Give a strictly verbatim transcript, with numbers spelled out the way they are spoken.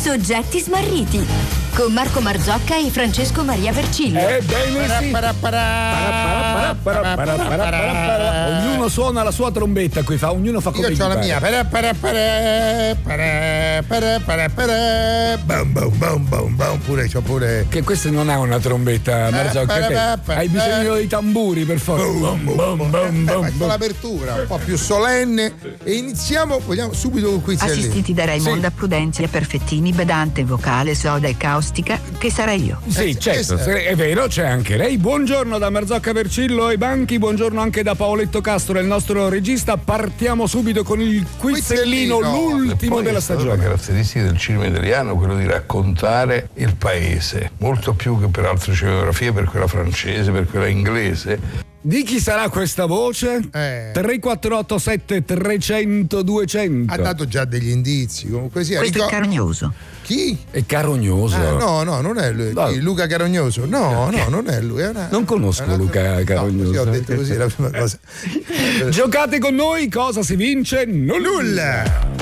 Soggetti smarriti con Marco Marzocca e Francesco Maria Vercillo. Ebbene sì. Ognuno suona la sua trombetta qui, fa, ognuno fa come io ho la mia. Bam, bam, bam, bam, bam. Pure c'ho pure. Che questa non è una trombetta, Marzocca. Hai bisogno di tamburi per forza. Faccio l'apertura un po' più solenne e iniziamo, vogliamo subito con quiz. Assistiti da Raimondo sì. Prudenzia Perfettini, Bedante, Vocale, Soda e Caustica, che sarei io. Sì, Eh, certo, questa- è vero, c'è anche lei. Buongiorno da Marzocca Vercillo ai banchi, buongiorno anche da Paoletto Castro, il nostro regista. Partiamo subito con il quizellino, Quizellino. l'ultimo Poi della è stata stagione. una caratteristica del cinema italiano, quello di raccontare il paese, molto più che per altre cinematografie, per quella francese, per quella inglese. Di chi sarà questa voce? Eh. tre quattro otto sette trecento duecento. Ha dato già degli indizi, comunque sia. Questo Ricor- è Carognoso. Chi? È carognoso. Ah, no, no, non è lui. No. Chi? Luca Carognoso. No, no, non è lui. È una, Non conosco è una- Luca Carognoso. No, così ho detto così la prima cosa. Giocate con noi, cosa si vince? Nulla.